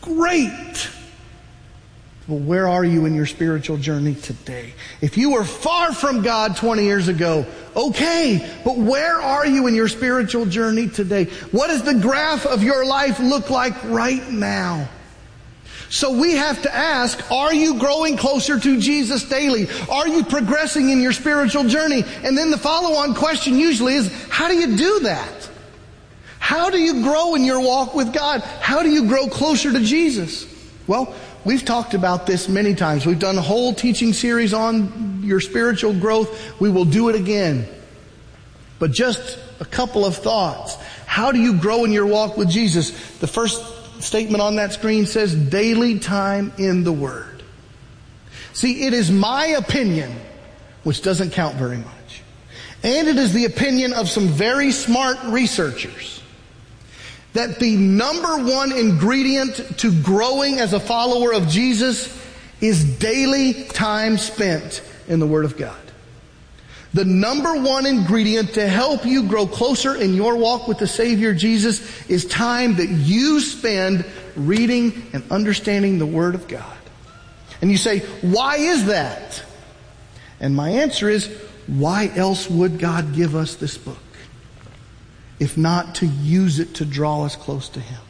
Great. Well, where are you in your spiritual journey today? If you were far from God 20 years ago, okay, but where are you in your spiritual journey today? What does the graph of your life look like right now? So we have to ask, are you growing closer to Jesus daily? Are you progressing in your spiritual journey? And then the follow-on question usually is, how do you do that? How do you grow in your walk with God? How do you grow closer to Jesus? Well, we've talked about this many times. We've done a whole teaching series on your spiritual growth. We will do it again. But just a couple of thoughts. How do you grow in your walk with Jesus? The first statement on that screen says daily time in the Word. See, it is my opinion, which doesn't count very much, and it is the opinion of some very smart researchers, that the number one ingredient to growing as a follower of Jesus is daily time spent in the Word of God. The number one ingredient to help you grow closer in your walk with the Savior Jesus is time that you spend reading and understanding the Word of God. And you say, why is that? And my answer is, why else would God give us this book, if not to use it to draw us close to Him?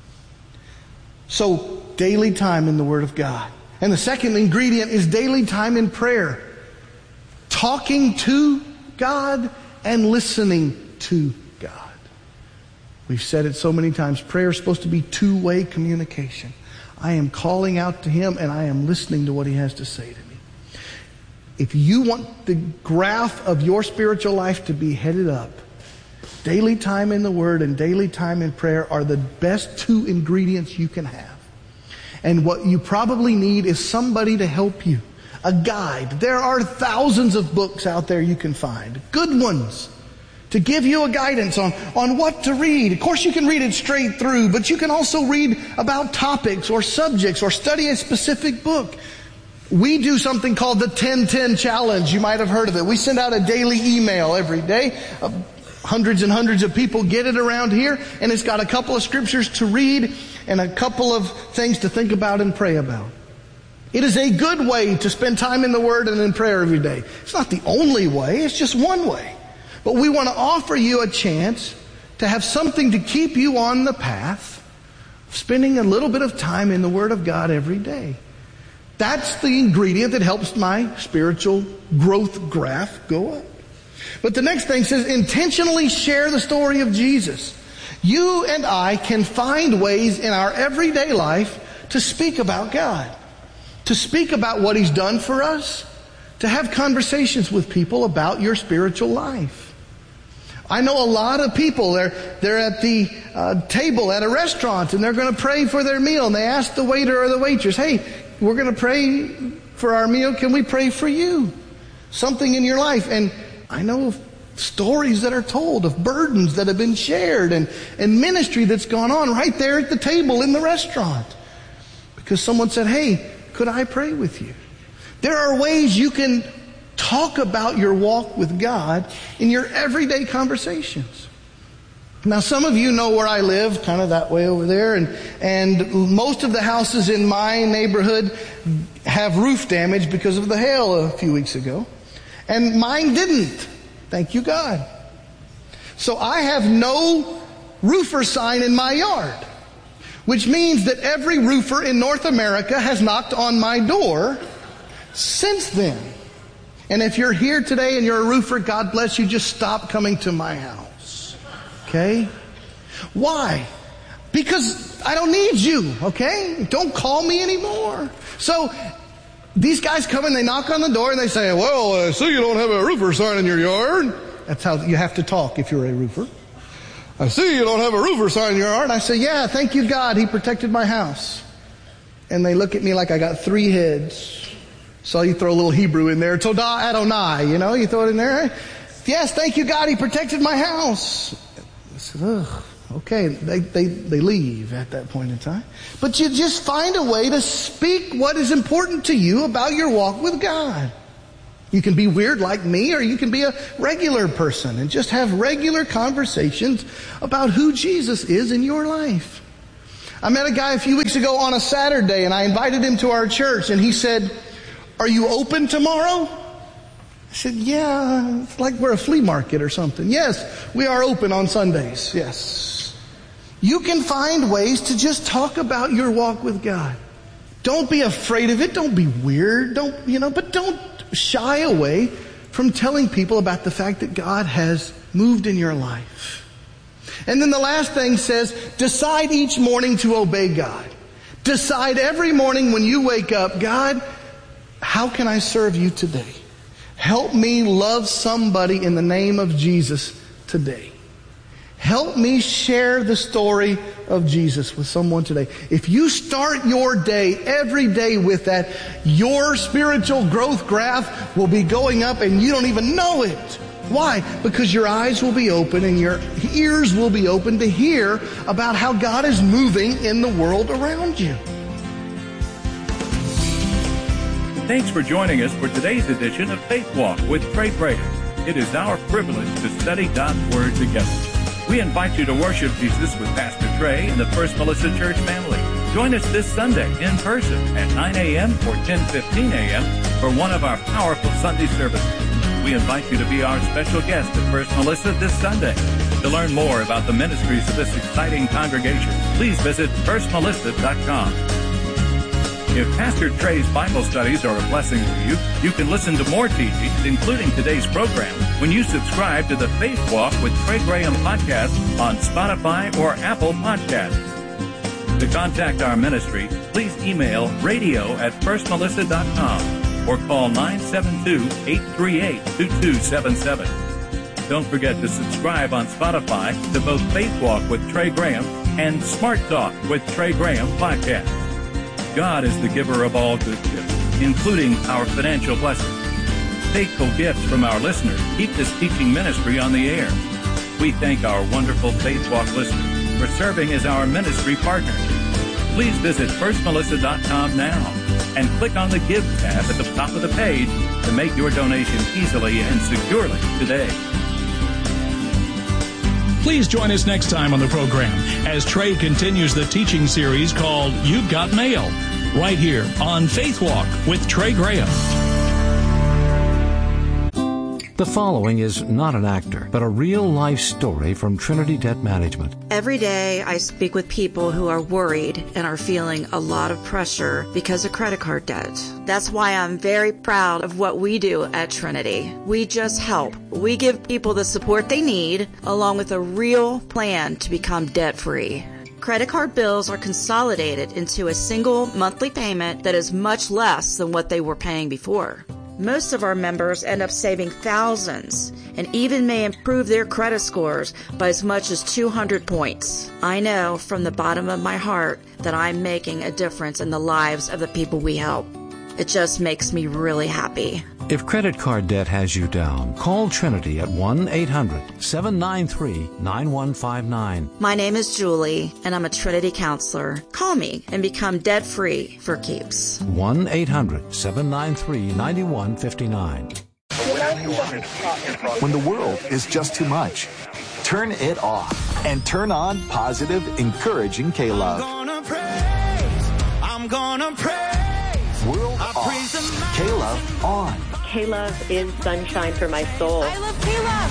So, daily time in the Word of God. And the second ingredient is daily time in prayer. Talking to God and listening to God. We've said it so many times. Prayer is supposed to be two-way communication. I am calling out to Him and I am listening to what He has to say to me. If you want the graph of your spiritual life to be headed up, daily time in the Word and daily time in prayer are the best two ingredients you can have. And what you probably need is somebody to help you. A guide. There are thousands of books out there you can find. Good ones. To give you a guidance on what to read. Of course you can read it straight through, but you can also read about topics or subjects or study a specific book. We do something called the 10-10 Challenge. You might have heard of it. We send out a daily email every day. Hundreds and hundreds of people get it around here, and it's got a couple of scriptures to read and a couple of things to think about and pray about. It is a good way to spend time in the Word and in prayer every day. It's not the only way, it's just one way. But we want to offer you a chance to have something to keep you on the path of spending a little bit of time in the Word of God every day. That's the ingredient that helps my spiritual growth graph go up. But the next thing says, intentionally share the story of Jesus. You and I can find ways in our everyday life to speak about God. To speak about what He's done for us. To have conversations with people about your spiritual life. I know a lot of people, they're at the table at a restaurant and they're going to pray for their meal. And they ask the waiter or the waitress, hey, we're going to pray for our meal. Can we pray for you? Something in your life. And I know of stories that are told of burdens that have been shared and ministry that's gone on right there at the table in the restaurant. Because someone said, hey, could I pray with you? There are ways you can talk about your walk with God in your everyday conversations. Now, some of you know where I live, kind of that way over there, and most of the houses in my neighborhood have roof damage because of the hail a few weeks ago. And mine didn't. Thank you, God. So I have no roofer sign in my yard. Which means that every roofer in North America has knocked on my door since then. And if you're here today and you're a roofer, God bless you, just stop coming to my house. Okay? Why? Because I don't need you, okay? Don't call me anymore. So these guys come and they knock on the door and they say, well, I see you don't have a roofer sign in your yard. That's how you have to talk if you're a roofer. I see you don't have a roofer sign in your yard. I say, yeah, thank you, God. He protected my house. And they look at me like I got 3 heads. So you throw a little Hebrew in there. Todah Adonai, you throw it in there. Yes, thank you, God. He protected my house. I said, ugh, okay. They leave at that point in time. But you just find a way to speak what is important to you about your walk with God. You can be weird like me, or you can be a regular person and just have regular conversations about who Jesus is in your life. I met a guy a few weeks ago on a Saturday, and I invited him to our church, and he said, "Are you open tomorrow?" I said, "Yeah, it's like we're a flea market or something." "Yes, we are open on Sundays." Yes. You can find ways to just talk about your walk with God. Don't be afraid of it. Don't be weird. But don't shy away from telling people about the fact that God has moved in your life. And then the last thing says, decide each morning to obey God. Decide every morning when you wake up, "God, how can I serve you today? Help me love somebody in the name of Jesus today. Help me share the story of Jesus with someone today." If you start your day every day with that, your spiritual growth graph will be going up and you don't even know it. Why? Because your eyes will be open and your ears will be open to hear about how God is moving in the world around you. Thanks for joining us for today's edition of Faith Walk with Trey Graham. It is our privilege to study God's Word together. We invite you to worship Jesus with Pastor Trey and the First Melissa Church family. Join us this Sunday in person at 9 a.m. or 10:15 a.m. for one of our powerful Sunday services. We invite you to be our special guest at First Melissa this Sunday. To learn more about the ministries of this exciting congregation, please visit firstmelissa.com. If Pastor Trey's Bible studies are a blessing to you, you can listen to more teachings, including today's program, when you subscribe to the Faith Walk with Trey Graham podcast on Spotify or Apple Podcasts. To contact our ministry, please email radio@firstmelissa.com or call 972-838-2277. Don't forget to subscribe on Spotify to both Faith Walk with Trey Graham and Smart Talk with Trey Graham podcast. God is the giver of all good gifts, including our financial blessings. Faithful gifts from our listeners keep this teaching ministry on the air. We thank our wonderful Faith Walk listeners for serving as our ministry partners. Please visit firstmelissa.com now and click on the Give tab at the top of the page to make your donation easily and securely today. Please join us next time on the program as Trey continues the teaching series called You've Got Mail, right here on Faith Walk with Trey Graham. The following is not an actor, but a real-life story from Trinity Debt Management. Every day I speak with people who are worried and are feeling a lot of pressure because of credit card debt. That's why I'm very proud of what we do at Trinity. We just help. We give people the support they need, along with a real plan to become debt-free. Credit card bills are consolidated into a single monthly payment that is much less than what they were paying before. Most of our members end up saving thousands and even may improve their credit scores by as much as 200 points. I know from the bottom of my heart that I'm making a difference in the lives of the people we help. It just makes me really happy. If credit card debt has you down, call Trinity at 1-800-793-9159. My name is Julie, and I'm a Trinity counselor. Call me and become debt-free for keeps. 1-800-793-9159. When the world is just too much, turn it off and turn on positive, encouraging K-Love. I'm gonna praise. World off. K-Love on. K-Love is sunshine for my soul. I love K-Love.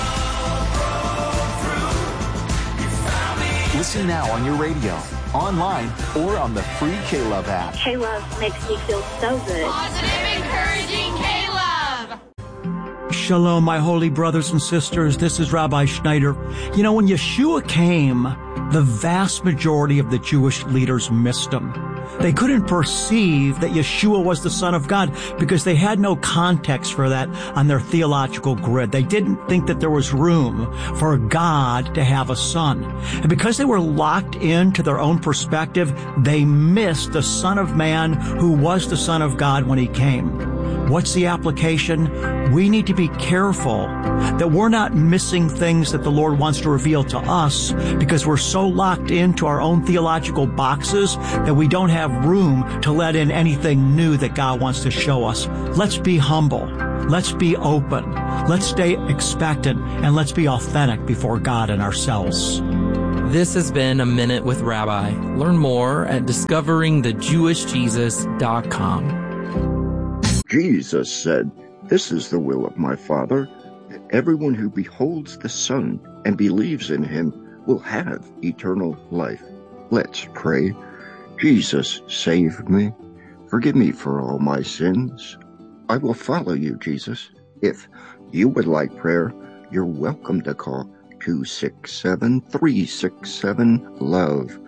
Listen now on your radio, online, or on the free K-Love app. K-Love makes me feel so good. Positive, encouraging K-Love. Shalom, my holy brothers and sisters. This is Rabbi Schneider. You know, when Yeshua came, the vast majority of the Jewish leaders missed him. They couldn't perceive that Yeshua was the Son of God because they had no context for that on their theological grid. They didn't think that there was room for God to have a son. And because they were locked into their own perspective, they missed the Son of Man who was the Son of God when he came. What's the application? We need to be careful that we're not missing things that the Lord wants to reveal to us because we're so locked into our own theological boxes that we don't have room to let in anything new that God wants to show us. Let's be humble. Let's be open. Let's stay expectant, and let's be authentic before God and ourselves. This has been A Minute with Rabbi. Learn more at discoveringthejewishjesus.com. Jesus said, "This is the will of my Father, that everyone who beholds the Son and believes in him will have eternal life." Let's pray. Jesus, save me. Forgive me for all my sins. I will follow you, Jesus. If you would like prayer, you're welcome to call 267-367-LOVE,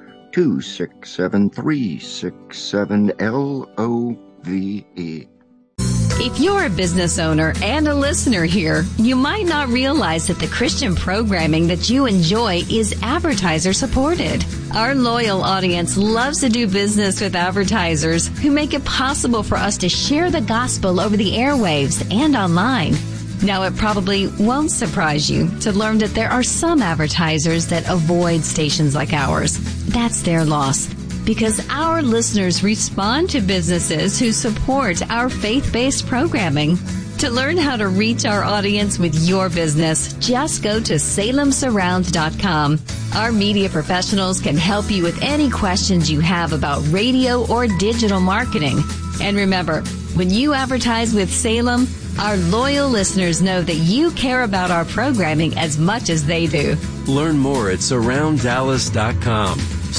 267-367-LOVE. If you're a business owner and a listener here, you might not realize that the Christian programming that you enjoy is advertiser supported. Our loyal audience loves to do business with advertisers who make it possible for us to share the gospel over the airwaves and online. Now, it probably won't surprise you to learn that there are some advertisers that avoid stations like ours. That's their loss, because our listeners respond to businesses who support our faith-based programming. To learn how to reach our audience with your business, just go to salemsurround.com. Our media professionals can help you with any questions you have about radio or digital marketing. And remember, when you advertise with Salem, our loyal listeners know that you care about our programming as much as they do. Learn more at surrounddallas.com.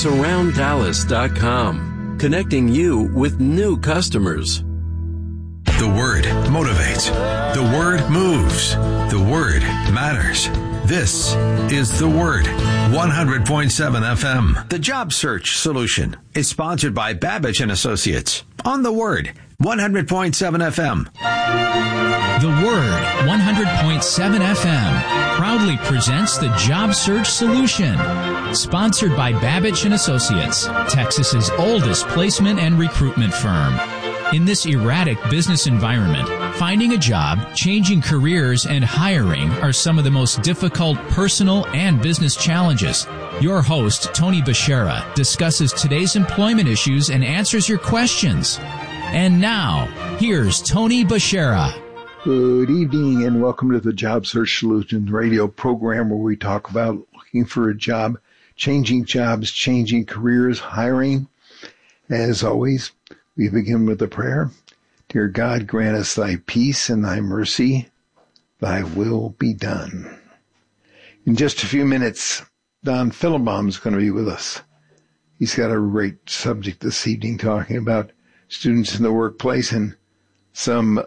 Surrounddallas.com. Connecting you with new customers. The Word motivates. The Word moves. The Word matters. This is The Word, 100.7 FM. The Job Search Solution is sponsored by Babbage & Associates on The Word, 100.7 FM. The Word, 100.7 FM, proudly presents the Job Search Solution, sponsored by Babbage & Associates, Texas's oldest placement and recruitment firm. In this erratic business environment, finding a job, changing careers, and hiring are some of the most difficult personal and business challenges. Your host, Tony Bashara, discusses today's employment issues and answers your questions. And now, here's Tony Bashara. Good evening and welcome to the Job Search Solutions radio program, where we talk about looking for a job, changing jobs, changing careers, hiring. As always, we begin with a prayer. Dear God, grant us thy peace and thy mercy. Thy will be done. In just a few minutes, Don Philbaum is going to be with us. He's got a great subject this evening, talking about students in the workplace and some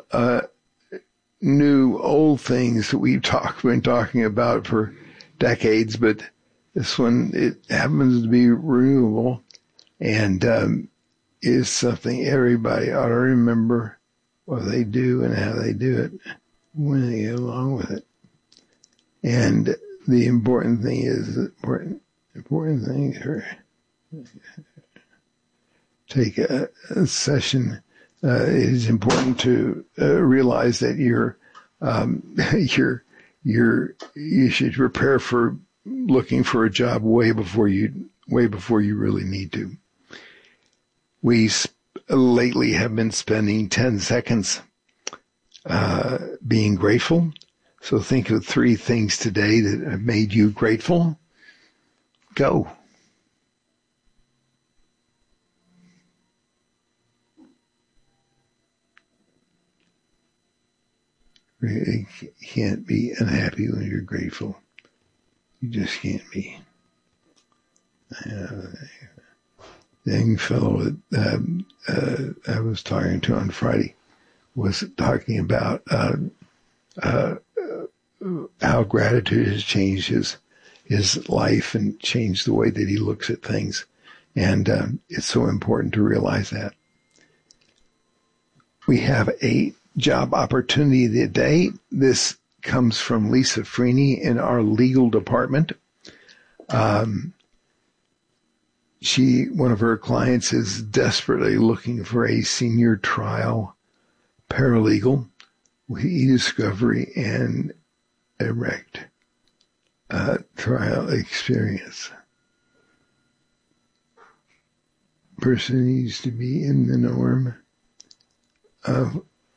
new old things that we've been talking about for decades, but this one, it happens to be renewable and is something everybody ought to remember what they do and how they do it when they get along with it. And the important thing is, important thing here, take a session. It is important to realize that you should prepare for looking for a job way before you really need to. We lately have been spending 10 seconds being grateful. So think of 3 things today that have made you grateful. Go. You can't be unhappy when you're grateful. You just can't be. The young fellow that I was talking to on Friday was talking about how gratitude has changed his life and changed the way that he looks at things. And it's so important to realize that. We have a job opportunity today. This comes from Lisa Freeney in our legal department. One of her clients is desperately looking for a senior trial paralegal with e-discovery and direct trial experience. Person needs to be in the norm of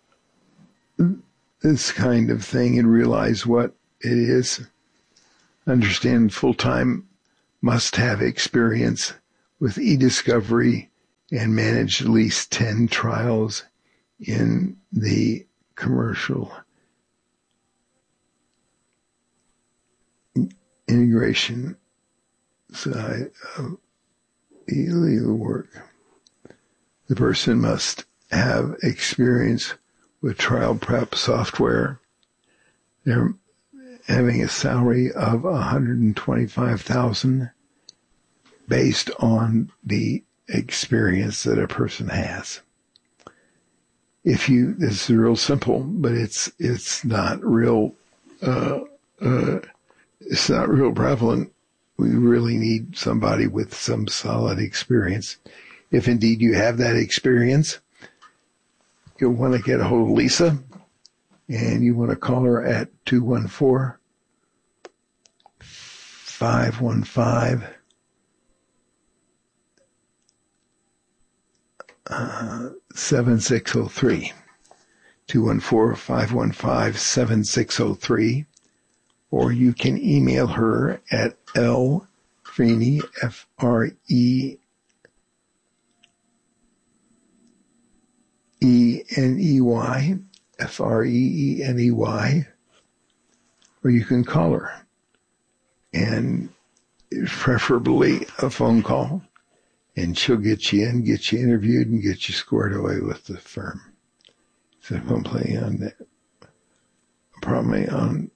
this kind of thing and realize what it is. Understand full-time must have experience with e-discovery and manage at least 10 trials in the commercial integration side of illegal work. The person must have experience with trial prep software. They're having a salary of $125,000 based on the experience that a person has. This is real simple, but it's not real prevalent. We really need somebody with some solid experience. If indeed you have that experience, you'll want to get a hold of Lisa, and you want to call her at 214-515 7603. 214-515-7603. Or you can email her at lfreeney, F-R-E-E-N-E-Y, F-R-E-E-N-E-Y, or you can call her, and preferably a phone call, and she'll get you in, get you interviewed, and get you squared away with the firm. So I'm playing on that, probably on